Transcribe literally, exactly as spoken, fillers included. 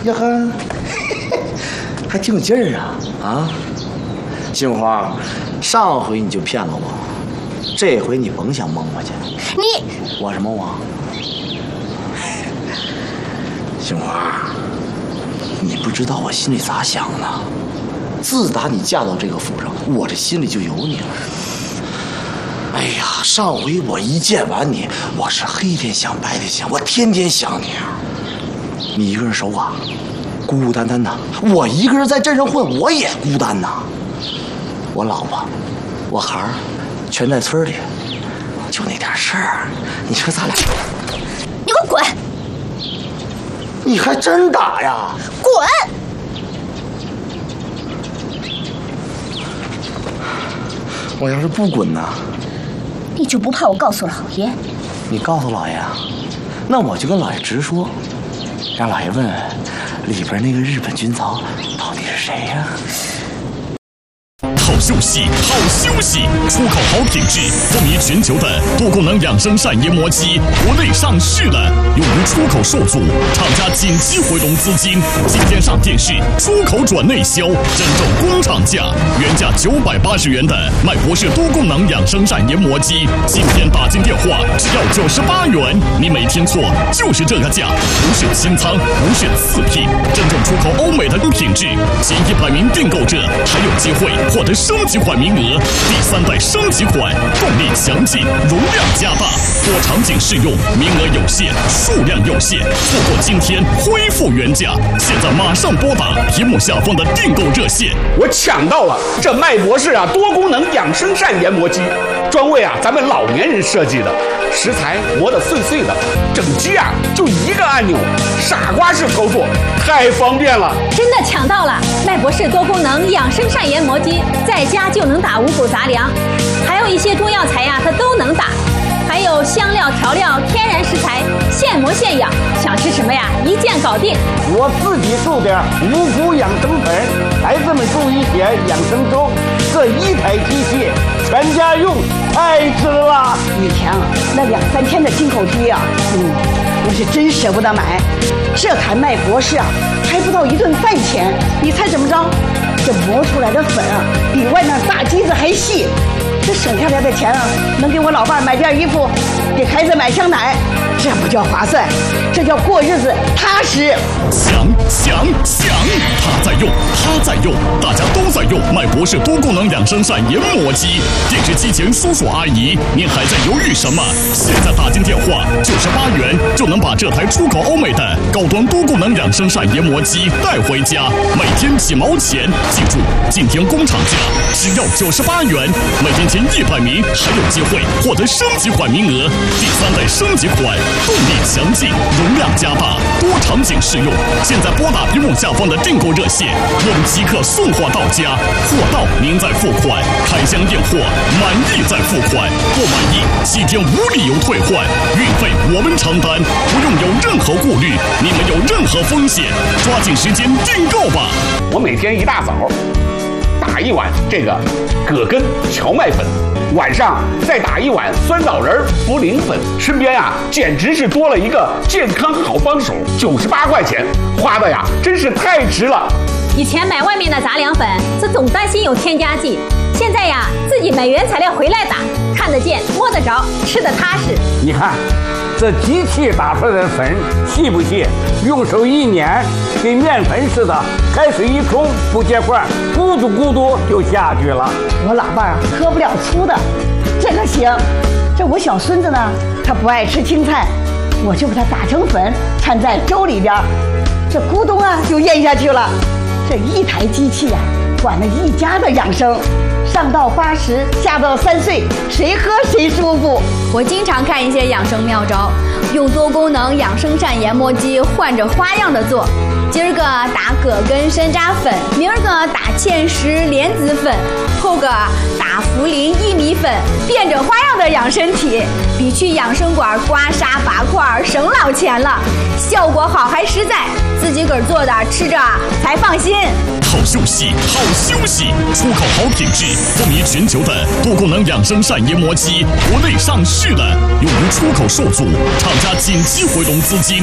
呀呵，还挺有劲儿啊啊！杏花，上回你就骗了我，这回你甭想蒙我去。 你我什么我？杏花，你不知道我心里咋想的。自打你嫁到这个府上，我这心里就有你了。哎呀，上回我一见完你，我是黑天想白天想，我天天想你啊。你一个人守寡，孤孤单单的；我一个人在镇上混，我也孤单呐。我老婆，我孩儿，全在村里，就那点事儿，你说咱俩…… 你给我滚！ 你还真打呀？ 滚！ 我要是不滚呢？ 你就不怕我告诉老爷？ 你告诉老爷啊，那我就跟老爷直说，让老爷问问里边那个日本军曹到底是谁呀？ 好休息，好休息！出口好品质，风靡全球的多功能养生膳研磨机，国内上市了，用于出口受阻，厂家紧急回笼资金，今天上电视，出口转内销，真正工厂价，原价九百八十元的麦博士多功能养生膳研磨机，今天打进电话只要九十八元，你没听错，就是这个价，不是清仓，不是次品，真正出口欧美的品质，前一百名订购者还有机会获得升级款名额，第三代升级款，动力强劲，容量加大，多场景适用，名额有限，数量有限，错过今天恢复原价，现在马上拨打屏幕下方的订购热线。 我抢到了这麦博士啊多功能养生膳研磨机，专为啊咱们老年人设计的，食材磨得碎碎的，整机啊就一个按钮，傻瓜式操作，太方便了。 真的抢到了麦博士多功能养生膳研磨机，在家就能打五谷杂粮，还有一些中药材呀，它都能打，还有香料调料、天然食材，现磨现养，想吃什么呀，一键搞定。 我自己种点五谷养生粉，孩子们种一些养生粥，这一台机器全家用，太值了。 以前啊，那两三千的进口机啊，嗯，我是真舍不得买。这台麦博士啊，还不到一顿饭钱，你猜怎么着？这磨出来的粉啊，比外面大机子还细。这省下来的钱啊，能给我老伴买件衣服，给孩子买箱奶，这不叫划算，这叫过日子踏实。 强强强！他在用，他在用，大家都在用麦博士多功能养生膳研磨机。电视机前叔叔阿姨，您还在犹豫什么？现在打进电话，九十八元就能把这台出口欧美的高端多功能养生膳研磨机带回家，每天几毛钱。记住，今天工厂价只要九十八元，每天前一百名还有机会获得升级款名额。第三代升级款，动力强劲，容量加大，多场景适用。现在拨打屏幕下方的订购热线，我们即刻送货到家，货到您再付款，开箱验货，满意再付款，不满意七天无理由退换，运费我们承担，不用有任何顾虑，你没有任何风险，抓紧时间订购吧。 我每天一大早打一碗这个葛根荞麦粉，晚上再打一碗酸枣仁茯苓粉，身边呀简直是多了一个健康好帮手，九十八块钱花的呀真是太值了。 以前买外面的杂粮粉，这总担心有添加剂，现在呀自己买原材料回来打，看得见摸得着，吃得踏实。 你看这机器打出来的粉细不细？用手一捻，跟面粉似的，开水一冲不结块，咕嘟咕嘟就下去了。 我老伴儿喝不了粗的，这个行。这我小孙子呢，他不爱吃青菜，我就给他打成粉，掺在粥里边，这咕咚啊就咽下去了。这一台机器呀、啊，管了一家的养生。上到八十，下到三岁，谁喝谁舒服。 我经常看一些养生妙招，用多功能养生膳研磨机换着花样的做。今儿个打葛根山楂粉，明儿个打芡实莲子粉，后个打茯苓薏米粉，变着花样的养身体，比去养生馆刮痧拔块省老钱了，效果好还实在，自己个儿做的吃着才放心。 好休息，好休息！出口好品质，风靡全球的多功能养生膳研磨机，国内上市了，用于出口受阻，厂家紧急回笼资金，